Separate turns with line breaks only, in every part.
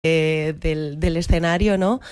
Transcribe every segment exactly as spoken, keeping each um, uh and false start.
Eh, del, del escenario, ¿no?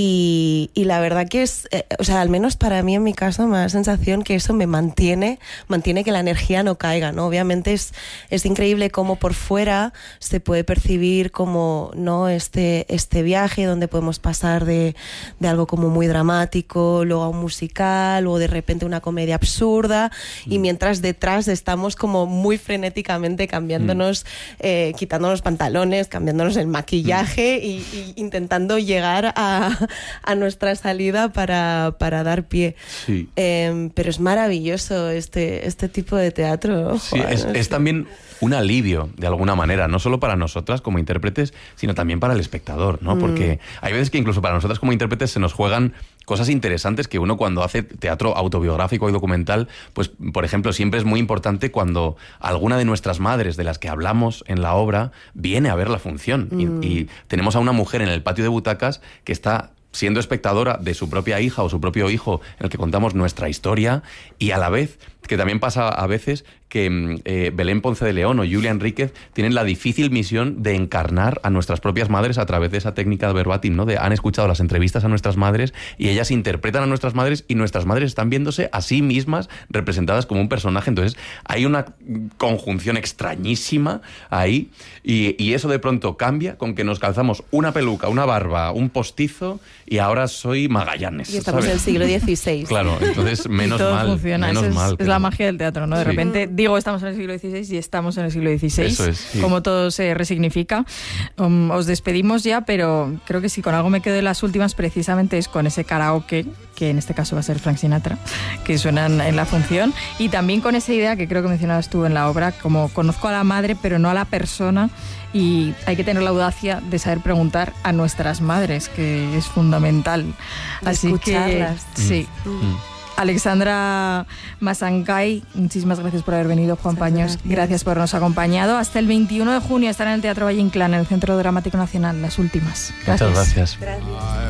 Y, y la verdad que es, eh, o sea, al menos para mí en mi caso me da la sensación que eso me mantiene, mantiene que la energía no caiga, ¿no? Obviamente es, es increíble cómo por fuera se puede percibir como, ¿no? Este, este viaje donde podemos pasar de, de algo como muy dramático, luego a un musical, luego de repente una comedia absurda, mm. y mientras detrás estamos como muy frenéticamente cambiándonos, mm. eh, quitándonos pantalones, cambiándonos el maquillaje, mm. Y, y intentando llegar a, a nuestra salida para, para dar pie.
Sí.
Eh, pero es maravilloso este, este tipo de teatro.
Sí,
Juan,
es, es también un alivio, de alguna manera, no solo para nosotras como intérpretes, sino también para el espectador, ¿no? Porque mm. hay veces que incluso para nosotras como intérpretes se nos juegan cosas interesantes que uno cuando hace teatro autobiográfico y documental, pues, por ejemplo, siempre es muy importante cuando alguna de nuestras madres de las que hablamos en la obra viene a ver la función. Mm. Y, y tenemos a una mujer en el patio de butacas que está siendo espectadora de su propia hija o su propio hijo en el que contamos nuestra historia, y a la vez, que también pasa a veces que eh, Belén Ponce de León o Julia Enríquez tienen la difícil misión de encarnar a nuestras propias madres a través de esa técnica de verbatim, ¿no? De, han escuchado las entrevistas a nuestras madres y ellas interpretan a nuestras madres y nuestras madres están viéndose a sí mismas representadas como un personaje. Entonces hay una conjunción extrañísima ahí, y, y eso de pronto cambia con que nos calzamos una peluca, una barba, un postizo y ahora soy Magallanes.
Y estamos
¿sabes?
en el siglo dieciséis.
Claro, entonces menos
todo
mal.
Funciona.
Menos
es,
mal
es la magia del teatro, ¿no? De
sí.
repente digo estamos en el siglo dieciséis y estamos en el siglo dieciséis.
Eso es, sí.
Como todo se resignifica. Um, os despedimos ya, pero creo que si con algo me quedo de las últimas precisamente es con ese karaoke, que en este caso va a ser Frank Sinatra, que suenan en la función, y también con esa idea que creo que mencionabas tú en la obra, como conozco a la madre pero no a la persona, y hay que tener la audacia de saber preguntar a nuestras madres, que es fundamental.
De
Así
escucharlas.
que sí.
Mm.
Alexandra Masancay, muchísimas gracias por haber venido. Juan Paños, gracias. gracias por habernos acompañado. Hasta el veintiuno de junio estará en el Teatro Valle Inclán, en el Centro Dramático Nacional, las últimas.
Gracias. Muchas gracias.
Gracias.